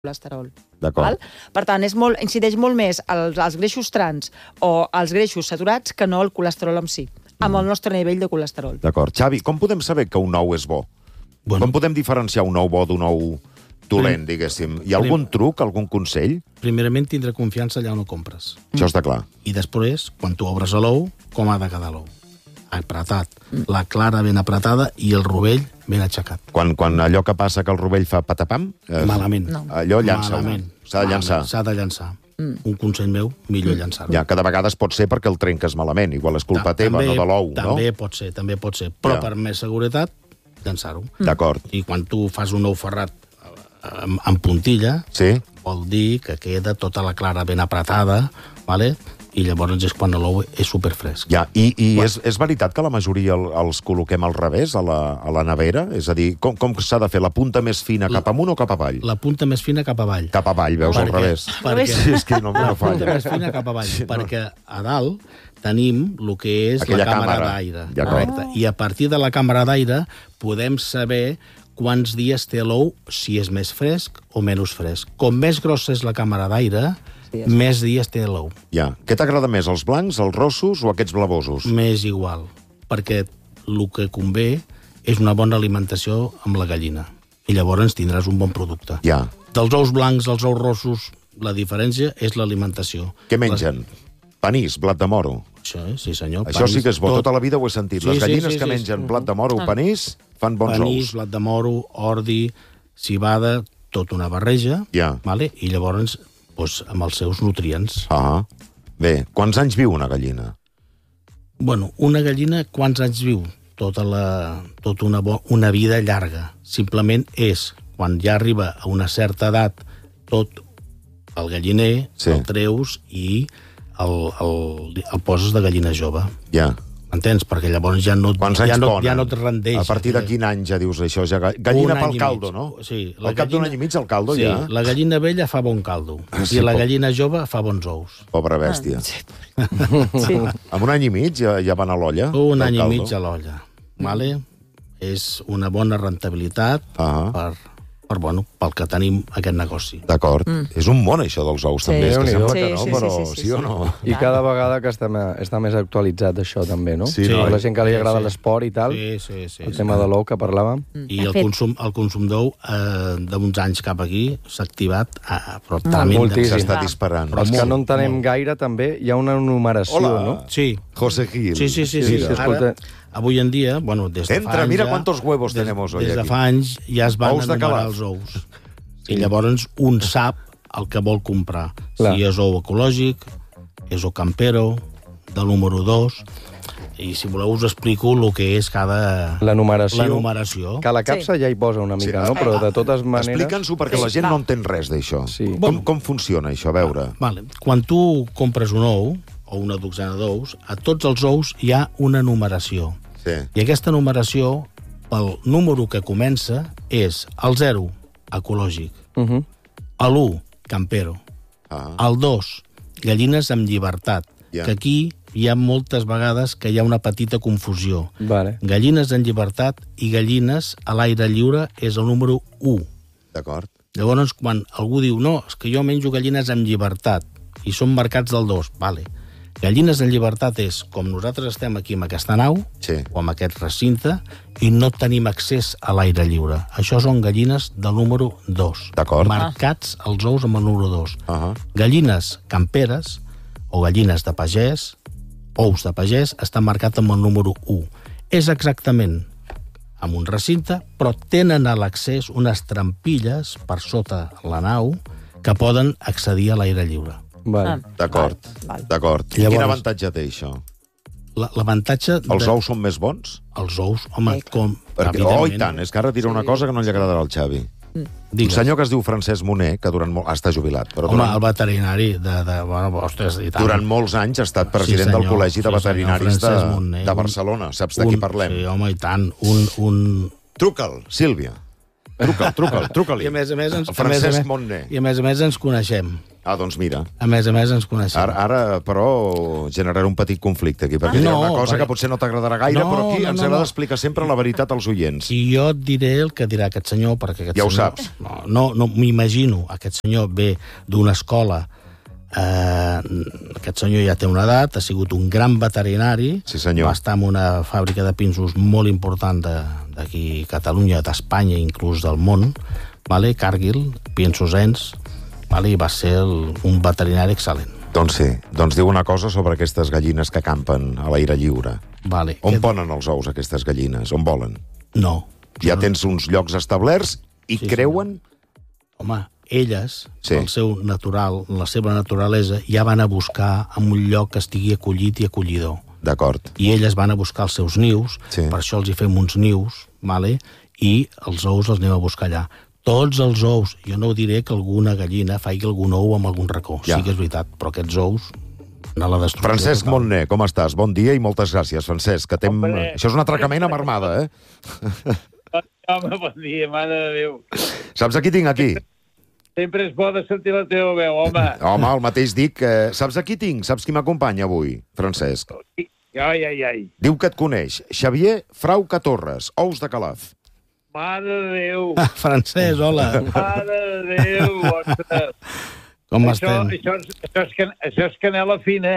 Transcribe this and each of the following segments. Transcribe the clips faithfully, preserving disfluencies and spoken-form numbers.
colesterol. D'acord. Per tant, és molt, incideix molt més als, als greixos trans o als greixos saturats que no el colesterol en si, amb el nostre nivell de colesterol. D'acord. Xavi, com podem saber que un ou és bo? Bueno. Com podem diferenciar un ou bo d'un ou dolent, diguéssim? Hi ha algun truc, algun consell? Primerament, tindre confiança allà on ho compres. Això està clar. I després, quan tu obres l'ou, com ha de quedar l'ou? Apretat. La clara ben apretada i el rovell ben aixecat. Quan, quan allò que passa que el rovell fa patapam... Eh, Malament. No. Allò llança. Malament. S'ha de llançar. S'ha de llançar. Mm. Un consell meu, millor mm. llançar-ho. Ja, que de vegades pot ser perquè el trenques malament. Igual és culpa Ta teva, també, no de l'ou, no? També pot ser, també pot ser. Però Ja. per més seguretat, llançar-ho. Mm. D'acord. I quan tu fas un ou ferrat amb, amb puntilla, Sí? vol dir que queda tota la clara ben apretada, vale? I llavors és quan l'ou és superfresc. Ja, i, i és, és veritat que la majoria el, els col·loquem al revés, a la, a la nevera? És a dir, com, com s'ha de fer? La punta més fina cap amunt o cap avall? La punta més fina cap avall. Cap avall, veus, al Perquè- revés. perquè- Sí, és que no, no La punta falla. més fina cap avall, sí, perquè a dalt tenim el que és Aquella la càmera càmera. d'aire. Ja, Correcte. I a partir de la càmera d'aire podem saber quants dies té l'ou, si és més fresc o menys fresc. Com més grossa és la càmera d'aire, Sí, més dies té l'ou. Ja. Què t'agrada més, els blancs, els rossos o aquests blavosos? M'és igual, perquè el que convé és una bona alimentació amb la gallina. I llavors tindràs un bon producte. Ja. Dels ous blancs als ous rossos, la diferència és l'alimentació. Què mengen? Panís, blat de moro. Això, eh? Sí, senyor. Això sí Panís, que és bo, tot. tota la vida ho he sentit. Sí, Les sí, gallines sí, que sí, mengen sí. blat de moro o panís fan bons Panís, ous. blat de moro, ordi, cibada, tot una barreja, Ja. vale? I llavors doncs, amb els seus nutrients. Ah. Bé, quants anys viu una gallina? Bueno, una gallina, quants anys viu? Tota, la, tota una, bo, una vida llarga. Simplement és, quan ja arriba a una certa edat, tot el galliner, Sí. el treus i el, el, el poses de gallina jove. Ja. M'entens? Perquè llavors ja no, Quants anys ja no, ponen? ja no et rendeix. A partir de quin any ja dius això? Ja, gallina Un any pel i caldo, mig. no? Sí. Al cap d'un any i mig el caldo sí, ja... la gallina vella fa bon caldo. Ah, sí, I la poc. gallina jove fa bons ous. Pobra bèstia. Sí. Sí. Amb un any i mig ja, ja van a l'olla? Un del any caldo? i mig a l'olla. Vale? És una bona rentabilitat Ah. per, per, bueno, pel que tenim aquest negoci. D'acord. Mm. És un món, això dels ous, Sí. també. És que Déu-n'hi-do. sembla que Sí, no, sí, però sí, sí, sí, sí, o sí. no? I cada vegada que està, me- està més actualitzat això, també, no? Sí, Sí. no? La gent que li agrada Sí, sí. l'esport i tal, Sí, sí, sí. el sí. tema de l'ou que parlàvem. I De el fet. consum, el consum d'ou eh, d'uns anys cap aquí s'ha activat a, però Molt. tremendament. Moltíssim. S'està Ah. disparant. Però Els que molt, no entenem molt. gaire, també, hi ha una numeració, Hola. no? Sí, José Gil. sí, sí, sí. Sí, sí, sí, Ara, escolta. avui en dia, bueno, des de Entra, fa anys mira ja, cuántos huevos des, tenemos hoy Des de aquí. fa anys ja es van Ous de enumerar Calaf. els ous. I llavors un sap el que vol comprar. Clar. Si és ou ecològic, és ou campero, del número dos, i si voleu us explico el que és cada... La numeració. La numeració. Que a la capsa ja hi posa una mica, no? Però de totes maneres... Explica'ns-ho, perquè Sí, la gent va. no entén res d'això. Sí. Com, com funciona això? A veure. Vale. Quan tu compres un ou, o una dotzena d'ous, a tots els ous hi ha una numeració. Sí. I aquesta numeració, pel número que comença, és el zero, ecològic, Uh -huh. l'u, campero, Ah. el dos, gallines amb llibertat, Ja. que aquí hi ha moltes vegades que hi ha una petita confusió. Vale. Gallines en llibertat i gallines a l'aire lliure és el número u. D'acord. Llavors, quan algú diu no, és que jo menjo gallines amb llibertat i són marcats del dos, vale. Gallines en llibertat és com nosaltres estem aquí amb aquesta nau Sí. o amb aquest recinte i no tenim accés a l'aire lliure. Això són gallines del número dos. D'acord. Marcats els ous amb el número dos. Uh -huh. Gallines camperes o gallines de pagès, ous de pagès, estan marcats amb el número u. És exactament amb un recinte, però tenen a l'accés unes trampilles per sota la nau que poden accedir a l'aire lliure. Vale. D'acord. Val, val. D'acord. I Llavors- quin avantatge té això? La- L'avantatge... Els de... ous són més bons? Els ous, home, Sí. com... Perquè, oh, i tant, és que ara dirà una cosa que no li agradarà al Xavi. Un Digues. senyor que es diu Francesc Moner, que durant molt... està jubilat, però Home, durant, el veterinari de... de bueno, ostres, i tant. durant molts anys ha estat president Sí, del senyor. Col·legi de Sí, senyor, Veterinaris de, Francesc Moner. de Barcelona. Saps de qui Un- parlem? Sí, home, i tant. Un... un... Truca'l, Sílvia. Truca'l, truca'l, truca-li. I a més a més ens, El a més a Francesc més, Montner. I a més a més ens coneixem. Ah, doncs mira. A més a més, ens coneixem. Ara, ara però, generaré un petit conflicte aquí, perquè no, hi ha una cosa perquè... que potser no t'agradarà gaire, no, però aquí no, ens no, agrada no. explicar sempre la veritat als oients. I jo et diré el que dirà aquest senyor, perquè aquest ja senyor... ho saps. No, no, no m'imagino. Aquest senyor ve d'una escola... Eh, aquest senyor ja té una edat, ha sigut un gran veterinari, sí, senyor. Va estar en una fàbrica de pinsos molt important d'aquí a Catalunya, d'Espanya, inclús del món, vale? Cargill, Pinsos Ens, vale? I va ser el, un veterinari excel·lent. Doncs sí, doncs diu una cosa sobre aquestes gallines que campen a l'aire lliure. Vale. On que... ponen els ous aquestes gallines? On volen? No. Ja no... tens uns llocs establerts i sí, creuen... Sí. Home, elles, sí. el seu natural, la seva naturalesa, ja van a buscar en un lloc que estigui acollit i acollidor. D'acord. I elles van a buscar els seus nius, sí. Per això els hi fem uns nius, vale? I els ous els anem a buscar allà. Tots els ous, jo no diré que alguna gallina faci algun ou amb algun racó, ja. Sí que és veritat, però aquests ous... No la Francesc total. Montner, com estàs? Bon dia i moltes gràcies, Francesc. Que tem... Això és un atracament amb armada, eh? Home, bon dia, mare de Déu. Saps a qui tinc aquí? Sempre és bo de sentir la teva veu, home. Home, el mateix dic. Eh, saps a qui tinc? Saps qui m'acompanya avui, Francesc? Ai, ai, ai. Diu que et coneix. Xavier Frauca Torres, Ous de Calaf. Mare de Déu. Ah, Francesc, hola. Mare de Déu, ostres. Com això, estem? Això, això, és, això és canela fina,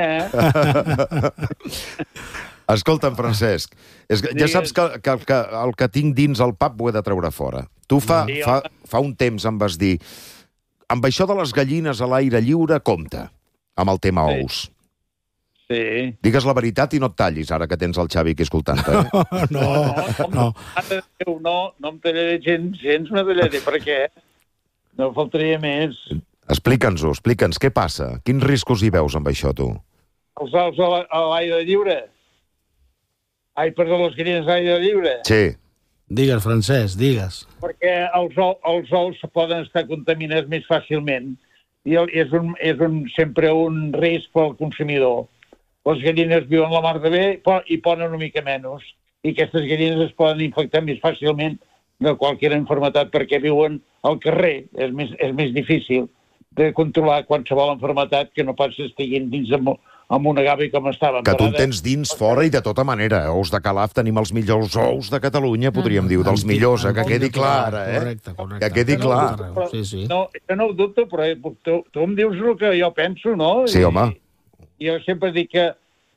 eh? Escolta'm, Francesc, és, ja saps que, que, que el que tinc dins el pap ho he de treure fora. Tu fa, sí, fa, fa un temps em vas dir amb això de les gallines a l'aire lliure, compte, amb el tema sí. ous. Sí. Digues la veritat i no et tallis, ara que tens el Xavi aquí escoltant-te. Eh? No, no. No, no, no em tallaré gens, gens me tallaré, perquè no faltaria més. Explica'ns-ho, explica'ns, què passa? Quins riscos hi veus amb això, tu? Els ous a l'aire lliure? Ai, perdó, les gallines a l'aire lliure? Sí. Digues, Francesc, digues. Perquè els, ou, els ous poden estar contaminats més fàcilment i el, és, un, és un, sempre un risc pel consumidor. Les gallines viuen la mar de bé i ponen una mica menys. I aquestes gallines es poden infectar més fàcilment de qualsevol malaltia perquè viuen al carrer. És més, és més difícil de controlar qualsevol malaltia que no pas estiguin dins de, amb una gavi com estaven. Que tu en tens dins, fora i de tota manera. Ous de Calaf tenim els millors ous de Catalunya, podríem dir, dels millors, eh? Que quedi clar, eh? Correcte, correcte. Que quedi clar. Sí, sí. No, jo no ho dubto, però tu, tu em dius el que jo penso, no? Sí, home. I jo sempre dic que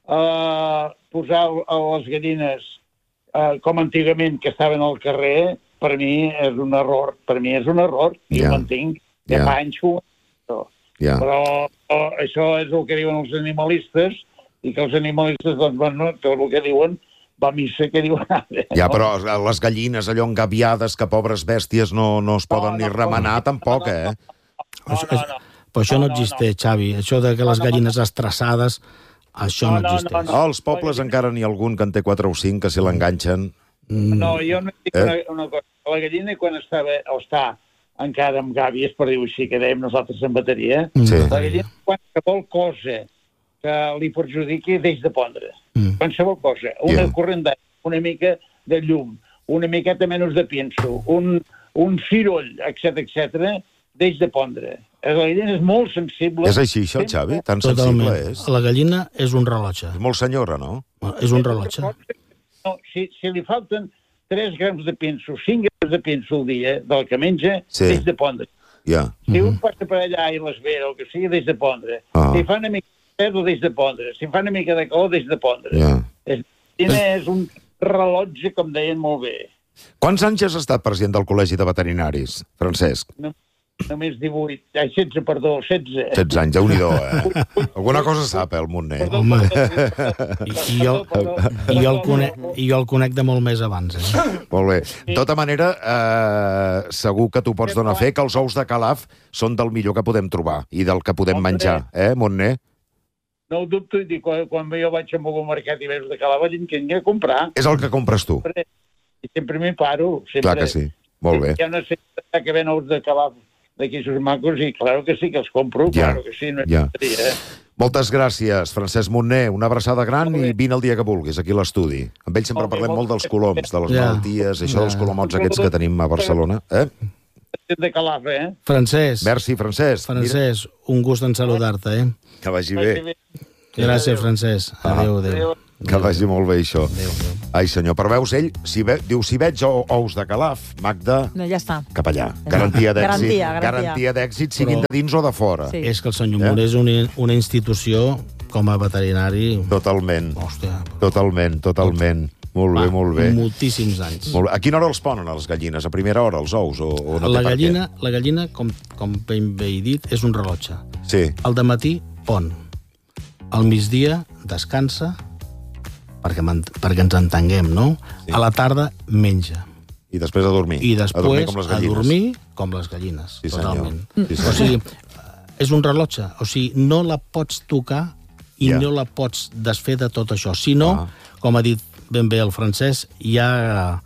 uh, posar les gallines uh, com antigament que estaven al carrer, per mi és un error. Per mi és un error. I ja. ho mantinc. Ja fa anys que ho Ja. Però oh, això és el que diuen els animalistes i que els animalistes, doncs, bueno, tot el que diuen va a missa que diuen... Ja, però les gallines allò engaviades, que pobres bèsties no, no es poden no, no, ni remenar, no, tampoc, no, no, eh? No, no, no. Però això no existeix, Xavi. Això de que les gallines estressades, això no existeix. No, no, no. Als pobles encara n'hi ha algun que en té quatre o cinc, que si l'enganxen... No, jo no dic una, una cosa. La gallina, quan estava, o està encara amb gàbies, per dir-ho així, que dèiem nosaltres en bateria, sí. La gallina, qualsevol cosa que li perjudiqui, deix de pondre. Mm. Qualsevol cosa. Una yeah. corrent d'aigua, una mica de llum, una miqueta menys de pinso, un, un ciroll, etcètera, etcètera, deix de pondre. La gallina és molt sensible. És així, això, Xavi? Tan sensible és? La gallina és un rellotge. És molt senyora, no? És un rellotge. No, si, si li falten tres grams de pinso, cinc grams de pinso al dia del que menja, sí. Deix de pondre. Yeah. Si un passa per allà i les ve, o que sigui, deix de pondre. Ah. Si fa una mica de fred, deix de pondre. Si fa una mica de calor, deix de pondre. Yeah. És, és un rellotge, com deien molt bé. Quants anys has estat president del Col·legi de Veterinaris, Francesc? No, només divuit. Ai, setze, perdó, setze. setze anys, Déu-n'hi-do, eh? Alguna cosa sap, eh, el Montner. Home, i jo, i jo el conec, i jo el conec de molt més abans, eh? Molt bé. De tota manera, eh, segur que tu pots donar fe que els ous de Calaf són del millor que podem trobar i del que podem menjar, eh, Montner? No ho dubto, i quan, quan jo vaig a algun mercat i veus de Calaf, vaig a comprar. És el que compres tu? I sempre m'hi paro. Sempre. Clar que sí, molt bé. Hi ha una secta que ven ous de Calaf d'aquí sus macos i claro que sí que els compro, ja, claro que sí. No ja. Seria, eh? Moltes gràcies, Francesc Montner. Una abraçada gran i vine el dia que vulguis, aquí a l'estudi. Amb ell sempre parlem molt dels coloms, de les ja. malalties, això ja. dels colomots aquests que tenim a Barcelona. Eh? de Calaf, eh? Francesc. Merci, Francesc. Francesc, un gust en saludar-te, eh? Que vagi bé. Gràcies, Francesc. Adéu, adéu. Que vagi molt bé, això. Adéu, adéu. Ai, senyor, però veus, ell si ve, diu, si veig ous de Calaf, Magda, No, ja està. cap allà. Garantia d'èxit. Garantia, garantia. Garantia d'èxit, siguin Però- de dins o de fora. Sí. És que el senyor Eh? Morer és una, una institució com a veterinari... Totalment, Hòstia, totalment, totalment. Molt bé, va, molt bé. moltíssims anys. Molt bé. A quina hora els ponen, a les gallines? A primera hora, els ous? O, o no La té per gallina, la gallina com, com ben bé he dit, és un rellotge. què? Sí. Al dematí pon. Al migdia descansa, perquè, perquè ens entenguem, no? Sí. A la tarda menja. I després a dormir. I a dormir després com les a gallines. dormir com les gallines. Sí, senyor. Totalment. Sí, senyor. O sigui, és un rellotge. O sigui, no la pots tocar i Ja. no la pots desfer de tot això. Si no, Ah. com ha dit ben bé el Francesc, ja,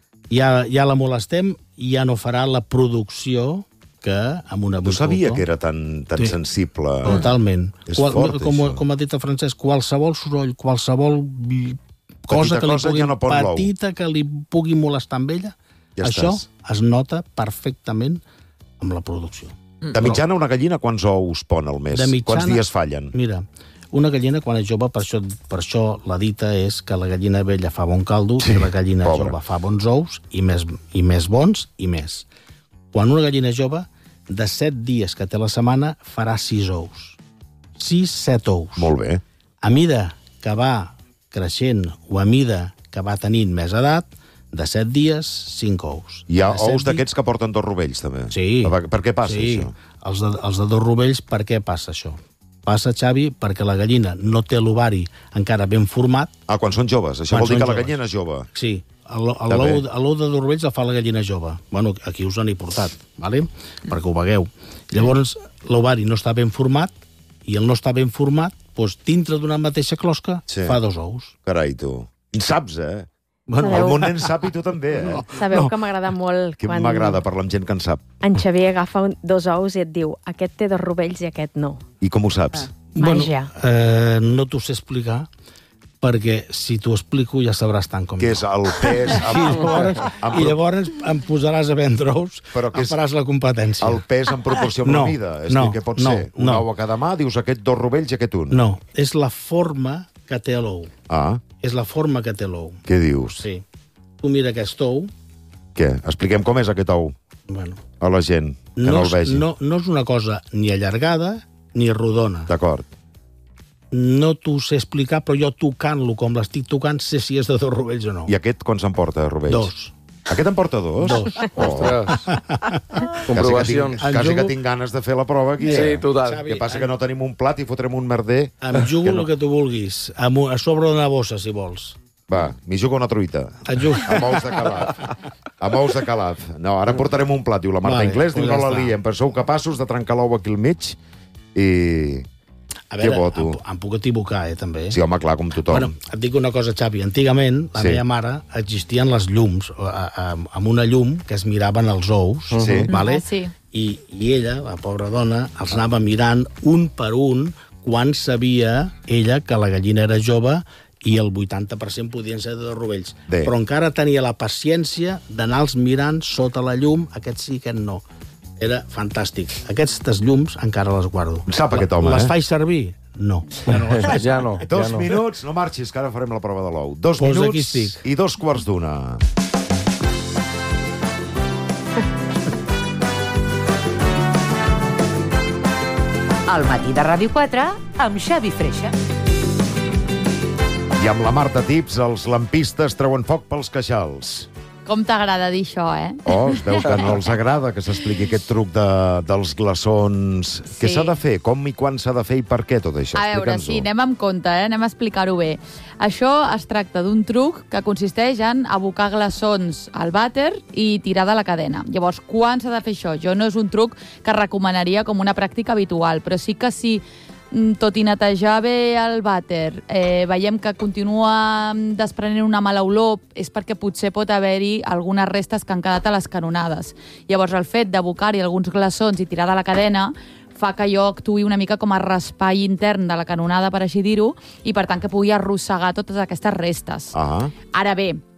ja, ja la molestem i ja no farà la producció que amb una No sabia avicultor- que era tan, tan Sí. sensible. Totalment. És fort, com, això. com ha dit el Francesc, qualsevol soroll, qualsevol vi- cosa Petita que li cosa pugui, ja no pon l'ou. petita que li pugui molestar amb ella, Ja això estàs. es nota perfectament amb la producció. De mitjana, una gallina, quants ous pon al mes? De mitjana- Quants dies fallen? Mira, una gallina quan és jove, per això, per això la dita és que la gallina vella fa bon caldo Sí, i la gallina pobra. jove fa bons ous i més, i més bons i més. Quan una gallina jove, de set dies que té la setmana, farà sis ous. Sis, set ous. Molt bé. A mida que va creixent o a mida que va tenint més edat, de set dies, cinc ous. Hi ha De set ous di- d'aquests que porten dos rovells, també. Sí. Per, per què passa, sí. això? Els de, els de dos rovells, per què passa això? Passa, Xavi, perquè la gallina no té l'ovari encara ben format. Ah, quan són joves. Això Quan vol dir són que la joves. gallina és jove. Sí, el- el- Està bé. l'ou l'ou de dos rovells el fa la gallina jove. Bueno, aquí us n'he portat, ¿vale? perquè ho vegueu. Llavors, l'ovari no està ben format, i el no està ben format, doncs, dintre d'una mateixa closca, Sí. fa dos ous. Carai, tu. En saps, eh? Bueno, El món en sap i tu també, eh? Sabeu No. que m'agrada molt Que quan m'agrada parlar amb gent que en sap. en Xavier agafa un, dos ous i et diu aquest té dos rovells i aquest no. I com ho saps? Màgia. Bueno, eh, no t'ho sé explicar, perquè si t'ho explico ja sabràs tant com Què jo. és el pes... I llavors, en, I llavors em posaràs a vendre ous, Però què em és- faràs la competència. el pes en proporció amb No, la mida? És no, que què pot no, ser? Un no. ou a cada mà, dius aquest dos rovells i aquest un. No, és la forma que té l'ou. Ah, És la forma que té l'ou. què dius? Sí. Tu mira aquest ou, Què? Expliquem com és aquest ou bueno, a la gent, que no, no, el és, vegi. no, no és una cosa ni allargada ni rodona. D'acord. No t'ho sé explicar, però jo tocant-lo com l'estic tocant sé si és de dos rovells o no. I aquest quants en porta, de rovells? Dos. Aquest en porta dos? Dos. Oh. Ostres. Quasi, Comprovacions. que tinc, quasi En que jugo- tinc ganes de fer la prova aquí. Sí, eh? total. Xavi, El que passa que no tenim un plat i fotrem un merder. Em jugo Que el no. que tu vulguis, amb, un- a sobre d'una bossa, si vols. Va, m'hi jugo una truita. Et jugo... Amb ous de calaf. Amb ous de calaf. No, ara portarem un plat, diu la Marta Vale, Inglés, diu pues no ja la està. liem, però sou capaços de trencar l'ou aquí al mig i... A veure, Que bo, tu. em, em puc equivocar, eh, també. Sí, home, clar, com tothom. Bueno, et dic una cosa, Xavi. Antigament, la Sí. meva mare, existien les llums, a- a- amb una llum que es miraven els ous, Sí. vale? Ah, sí. I, i ella, la pobra dona, els anava mirant un per un quan sabia ella que la gallina era jove i el vuitanta per cent podien ser de dos rovells. Bé. Però encara tenia la paciència d'anar-los mirant sota la llum, aquest sí, aquest no. Era fantàstic. Aquestes llums encara les guardo. En sap aquest home, les eh? faig servir? No. Ja no les faig. Ja no. Dos ja no. minuts, no marxis, que ara farem la prova de l'ou. Dos Pues aquí minuts estic. i dos quarts d'una. Al matí de Ràdio quatre, amb Xavi Freixa. I amb la Marta Tips, els lampistes treuen foc pels queixals. Com t'agrada dir això, eh? Oh, es veu que no els agrada que s'expliqui aquest truc de, dels glaçons. Sí. Què s'ha de fer? Com i quan s'ha de fer i per què tot això? A veure, Explica'ns-ho. sí, anem amb compte, eh? Anem a explicar-ho bé. Això es tracta d'un truc que consisteix en abocar glaçons al vàter i tirar de la cadena. Llavors, quan s'ha de fer això? Jo no és un truc que recomanaria com una pràctica habitual, però sí que si tot i netejar bé el vàter, eh, veiem que continua desprenent una mala olor, és perquè potser pot haver-hi algunes restes que han quedat a les canonades. Llavors, el fet d'abocar-hi alguns glaçons i tirar de la cadena fa que allò actuï una mica com a raspall intern de la canonada, per així dir-ho, i per tant que pugui arrossegar totes aquestes restes. Ah, Ara bé,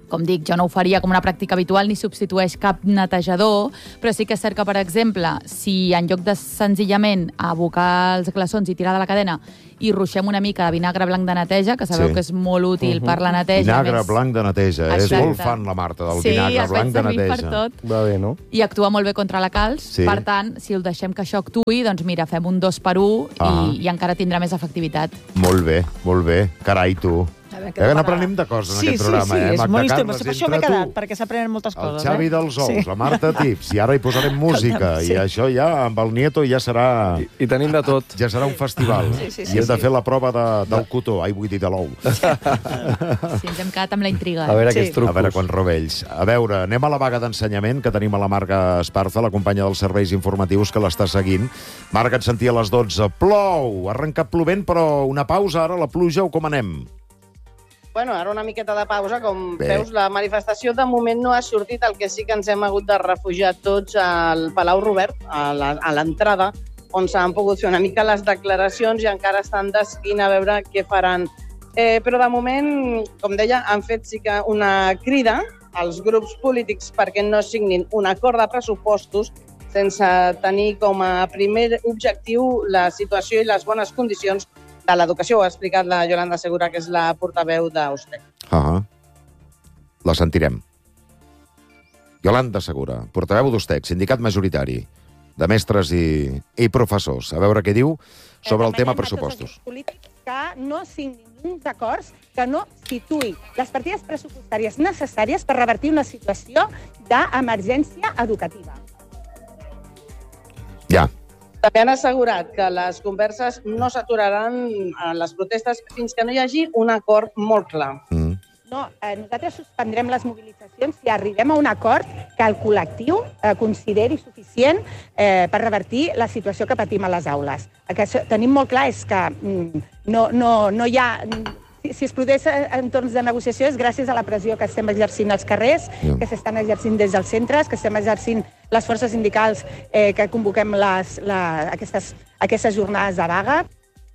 Com dic, jo no ho faria com una pràctica habitual ni substitueix cap netejador, però sí que és cert que, per exemple, si en lloc de senzillament abocar els glaçons i tirar de la cadena i ruixem una mica de vinagre blanc de neteja, que sabeu Sí. que és molt útil per la neteja. Vinagre més... blanc de neteja. És Exacte. molt fan, la Marta, del Sí, vinagre es blanc de faig servir per neteja. tot. Va bé, no? I actua molt bé contra la calç. Sí. Per tant, si el deixem que això actuï, doncs mira, fem un dos per un Ah. i, i encara tindrà més efectivitat. Molt bé, molt bé. Carai, tu. A veure, Eh, n'aprenem de coses en sí, aquest programa, sí, sí, eh? és Magda molt instrument. Carles, Per això m'he entre quedat, tu, perquè s'aprenen moltes el coses. Xavi eh? dels Ous, Sí. la Marta Tips, i ara hi posarem música, Sí. i això ja, amb el Nieto, ja serà... I, I tenim de tot. Ja serà un festival. Sí, sí, sí, I hem de sí. fer la prova de, del cotó, ai, vull dir, de l'ou. Sí, ens hem quedat amb la intriga. A veure Sí. aquests trucos. A veure quants rovells. A veure, anem a la vaga d'ensenyament, que tenim a la Marga Esparza, la companya dels serveis informatius, que l'està seguint. Marga, et sentia a les dotze. Plou! Ha arrencat plovent, però una pausa ara, la pluja, o com anem? Bueno, ara una miqueta de pausa, com Bé. veus, la manifestació de moment no ha sortit, el que sí que ens hem hagut de refugiar tots al Palau Robert, a la- a l'entrada, on s'han pogut fer una mica les declaracions i encara estan decidint a veure què faran. Eh, però de moment, com deia, han fet sí que una crida als grups polítics perquè no signin un acord de pressupostos sense tenir com a primer objectiu la situació i les bones condicions de l'educació. Ho ha explicat la Yolanda Segura, que és la portaveu d'Austec. Ah, la sentirem. Yolanda Segura, portaveu d'Ustec, sindicat majoritari de mestres i, i professors. A veure què diu sobre el tema pressupostos. Polítics que no signin uns acords que no situï les partides pressupostàries necessàries per revertir una situació d'emergència educativa. Ja. També han assegurat que les converses no s'aturaran a les protestes fins que no hi hagi un acord molt clar. Mm. No, eh, nosaltres suspendrem les mobilitzacions si arribem a un acord que el col·lectiu eh, consideri suficient eh, per revertir la situació que patim a les aules. El que això- tenim molt clar és que mm, no, no, no hi ha... Si, si es produeix en torns de negociació és gràcies a la pressió que estem exercint als carrers, Ja. que s'estan exercint des dels centres, que estem exercint les forces sindicals eh, que convoquem les, la, aquestes, aquestes jornades de vaga.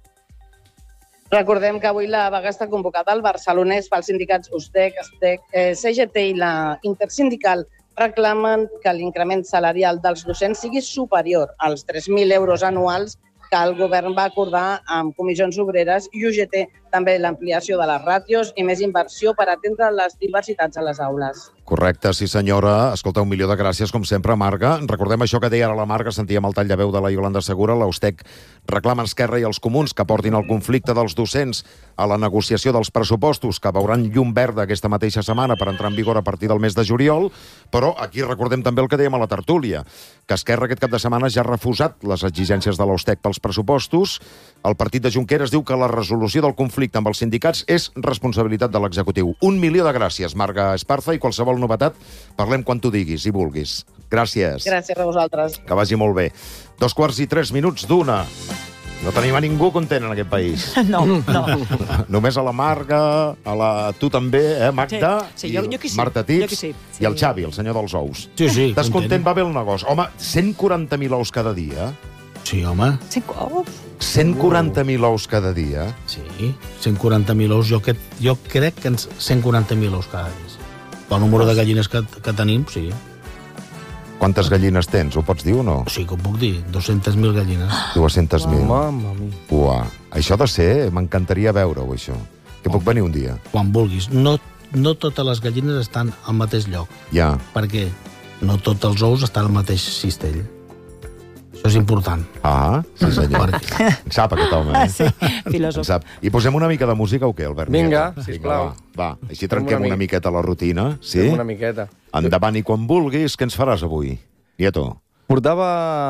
Recordem que avui la vaga està convocada al Barcelonès pels sindicats Ustec, Estec, eh, C G T i la Intersindical reclamen que l'increment salarial dels docents sigui superior als tres mil euros anuals que el govern va acordar amb comissions obreres i U G T, també l'ampliació de les ràtios i més inversió per atendre les diversitats a les aules. Correcte, sí senyora. Escolta, un milió de gràcies, com sempre, Marga. Recordem això que deia ara la Marga, sentíem el tall de veu de la Yolanda Segura. L'Austec reclama Esquerra i els comuns que portin el conflicte dels docents a la negociació dels pressupostos, que veuran llum verda aquesta mateixa setmana per entrar en vigor a partir del mes de juliol, però aquí recordem també el que dèiem a la tertúlia, que Esquerra aquest cap de setmana ja ha refusat les exigències de l'Austec pels pressupostos. El partit de Junqueras diu que la resolució del conflicte amb els sindicats és responsabilitat de l'executiu. Un milió de gràcies, Marga Esparza, i qualsevol novetat parlem quan tu diguis i vulguis. Gràcies. Gràcies a vosaltres. Que vagi molt bé. Dos quarts i tres minuts d'una. No tenim a ningú content en aquest país. No, no. Només a la Marga, a la... tu també, eh, Magda? Sí, sí, jo- I jo aquí sí, Marta jo aquí Tips sí, sí. i el Xavi, el senyor dels ous. Sí, sí, Estàs content? content. Va bé el negoci. Home, cent quaranta mil ous cada dia? Sí, home. Sí, oh, cent quaranta mil ous cada dia? Sí, cent quaranta mil ous. Jo, que, jo crec que ens cent quaranta mil ous cada dia. El número de gallines que, que tenim, sí. Quantes gallines tens? Ho pots dir o no? Sí que ho puc dir. dues-centes mil gallines. dues-centes mil. Mamma mia. Uà, això ha de ser... M'encantaria veure-ho, això. Que puc venir un dia. Quan vulguis. No, no totes les gallines estan al mateix lloc. Ja. Perquè no tots els ous estan al mateix cistell. Això és important. Ah, sí senyor. Perquè... En sap aquest home, eh? sí, filòsof. En sap. I posem una mica de música o què, Albert? Vinga, Nieto? sisplau. Va, va. Així Fem trenquem una una, mica. miqueta la rutina. Sí? Fem una miqueta. Endavant i quan vulguis. Què ens faràs avui, Nieto? Portava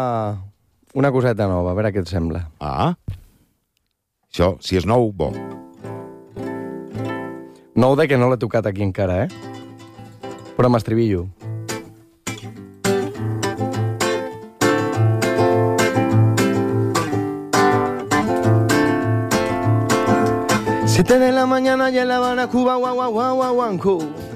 una coseta nova, a veure què et sembla. Ah? Això, si és nou, bo. Nou de que no l'he tocat aquí encara, eh? Però amb estribillo. Siete de la mañana y en La Habana, Cuba, guau, guau, guau, guau, guau,